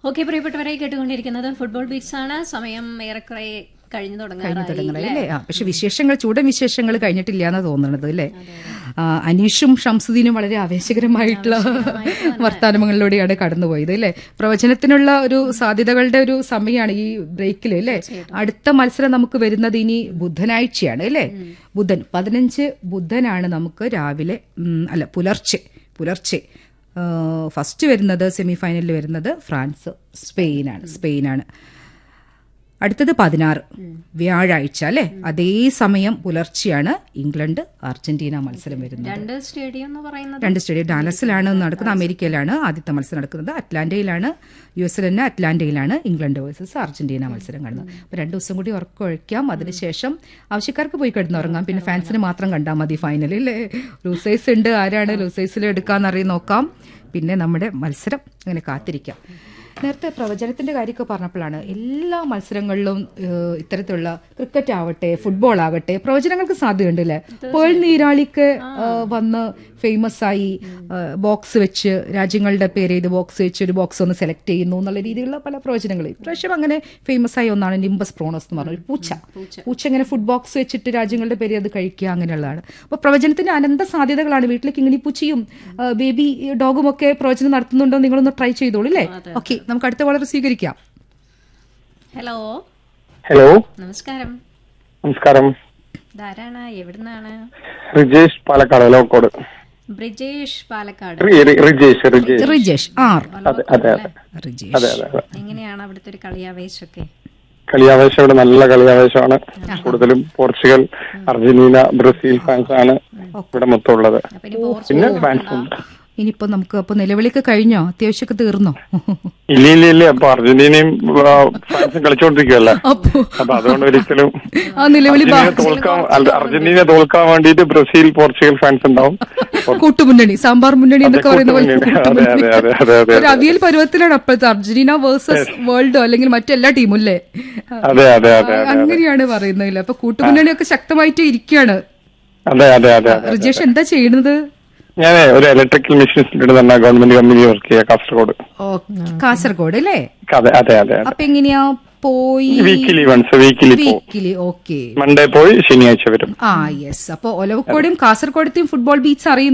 Okay, പ്രിയപ്പെട്ടവരെ കേട്ടുകൊണ്ടിരിക്കുന്നത് football beats ആണ്. സമയം ഏറെക്കുറെ കഴിഞ്ഞു തുടങ്ങാറല്ലേ? പക്ഷെ വിശേഷങ്ങൾ ചൂടൻ വിശേഷങ്ങൾ കഴിഞ്ഞിട്ടില്ല എന്നാ തോന്നുന്നത് അല്ലേ? അനീഷും ഷംസുദ്ദീനും വളരെ ആവേശകരമായിട്ടുള്ള വർത്തമാനങ്ങളിലൂടെയാണ് കടന്നുപോയത് അല്ലേ? പ്രവചനത്തിനുള്ള ഒരു സാധ്യതകളുടെ ഒരു സമയമാണ് ഈ ബ്രേക്കിൽ അല്ലേ? അടുത്ത മത്സരം നമുക്ക് വരുന്നത് ഇനി ബുധനാഴ്ചയാണ് അല്ലേ? ബുധൻ 15 ബുധനാണ് നമുക്ക് രാവിലെ പുലർച്ചെ ഫസ്റ്റ് വരുന്നത് സെമി ഫൈനലിൽ വരുന്നത് ഫ്രാൻസ് സ്പെയിനാണ്. അടുത്തത് 16 വ്യാഴാഴ്ച അല്ലെ? അതേ സമയം പുലർച്ചെയാണ് ഇംഗ്ലണ്ട് അർജന്റീന മത്സരം വരുന്നത്. രണ്ട് സ്റ്റേഡിയം ഡാലസിലാണ് നടക്കുന്നത്, അമേരിക്കയിലാണ് ആദ്യത്തെ മത്സരം നടക്കുന്നത്. അറ്റ്ലാന്റയിലാണ്, US തന്നെ അറ്റ്ലാന്റയിലാണ് ഇംഗ്ലണ്ട് വേഴ്സസ് അർജന്റീന മത്സരം കാണുന്നത്. അപ്പോൾ 2 ദിവസം കൂടി ഉറക്കൊഴിക്കാം. അതിനുശേഷം ആവശ്യക്കാർക്ക് പോയി കിടന്നുറങ്ങാം. പിന്നെ ഫാൻസിന് മാത്രം കണ്ടാൽ മതി ഫൈനലിൽ. ലൂസേഴ്സ് ഉണ്ട്, ആരാണ് ലൂസേഴ്സിൽ എടുക്കാന്നറിയാൻ നോക്കാം. പിന്നെ നമ്മുടെ മത്സരം അങ്ങനെ കാത്തിരിക്കാം. നേരത്തെ പ്രവചനത്തിന്റെ കാര്യമൊക്കെ പറഞ്ഞപ്പോഴാണ് എല്ലാ മത്സരങ്ങളിലും ഇത്തരത്തിലുള്ള ക്രിക്കറ്റ് ആവട്ടെ ഫുട്ബോൾ ആകട്ടെ പ്രവചനങ്ങൾക്ക് സാധ്യതയുണ്ട് അല്ലേ? പേൾ നീരാളിക്ക് വന്ന് ഫേമസ് ആയി ബോക്സ് വെച്ച് രാജ്യങ്ങളുടെ പേര് ചെയ്ത് ബോക്സ് വെച്ച് ഒരു ബോക്സ് ഒന്ന് സെലക്ട് ചെയ്യുന്നു എന്നുള്ള രീതിയിലുള്ള പല പ്രവചനങ്ങളും. ഇപ്രാവശ്യം അങ്ങനെ ഫേമസ് ആയ ഒന്നാണ് നിംബസ് പ്രോണോസ് എന്ന് പറഞ്ഞ ഒരു പൂച്ച ഇങ്ങനെ ഫുഡ് ബോക്സ് വെച്ചിട്ട് രാജ്യങ്ങളുടെ പേര് അത് കഴിക്കുക അങ്ങനെയുള്ളതാണ്. അപ്പോൾ പ്രവചനത്തിന്റെ അനന്ത സാധ്യതകളാണ്. വീട്ടിലേക്ക് ഇങ്ങനെ പൂച്ചയും ബേബി ഡോഗും ഒക്കെ പ്രവചനം നടത്തുന്നുണ്ടോ? നിങ്ങളൊന്ന് ട്രൈ ചെയ്തോളൂ അല്ലേ? ഓക്കെ, നമുക്ക് അടുത്ത വളരെ സ്വീകരിക്കാം. ഹലോ. നമസ്കാരം. ധാരാണ്, എവിടുന്നാണ്? റിജേഷ് പാലക്കാട്. ലോക്കോട്. ബ്രിജേഷ് പാലക്കാട്. റിജേഷ് ആർ. എങ്ങനെയാണ് അവിടുത്തെ ഒരു കളിയാവേശമൊക്കെ? കളിയാവേശം ഇവിടെ നല്ല കളിയാവേശമാണ്. കൂടുതലും പോർച്ചുഗൽ, അർജന്റീന, ബ്രസീൽ ഫാൻസ് ആണ് ഇവിടെ മൊത്തം ഉള്ളത്. പിന്നെ ഫാൻസ് ഉണ്ട്. ഇനിയിപ്പോ നമുക്ക് അപ്പൊ നിലവിളിയൊക്കെ കഴിഞ്ഞോ? അത്യാവശ്യമൊക്കെ തീർന്നോ? ഇല്ല. അപ്പൊ അർജന്റീനയും ഫ്രാൻസും കളിച്ചോണ്ടിരിക്കുവല്ലേ. അപ്പൊ അതുകൊണ്ട് ഒരിക്കലും അർജന്റീന തോൽക്കാൻ വേണ്ടിട്ട് ബ്രസീൽ, പോർച്ചുഗൽ ഫാൻസ് ഉണ്ടാവും. കൂട്ടുമുന്നണി, സാമ്പാർ മുന്നണി എന്നൊക്കെ പറയുന്ന ഒരു അവിയൽ പരുവത്തിലാണ് അപ്പോഴത്തെ അർജന്റീന വേഴ്സസ് വേൾഡോ അല്ലെങ്കിൽ മറ്റെല്ലാ ടീമും അല്ലേ? അതെ. അങ്ങനെയാണ് പറയുന്നത്. അപ്പൊ കൂട്ടുമുന്നണിയൊക്കെ ശക്തമായിട്ട് ഇരിക്കുകയാണ്. റിജേഷ് എന്താ ചെയ്യുന്നത്? ഞാൻ ഒരു ഇലക്ട്രിക്കൽ മെഷീൻസിന്റെ തന്നെ ഗവൺമെന്റ് കമ്പനി വർക്ക് ചെയ്യാം, കാസർഗോഡ് അല്ലേ? അതെ. അപ്പൊ എങ്ങനെയാ പോയി? വീക്കിലി. ഓക്കെ, മൺഡേ പോയി ശനിയാഴ്ച വരും. യെസ്. അപ്പൊ ഒലവക്കോടും കാസർഗോഡത്തെയും ഫുട്ബോൾ ബീച്ച് അറിയുന്നു.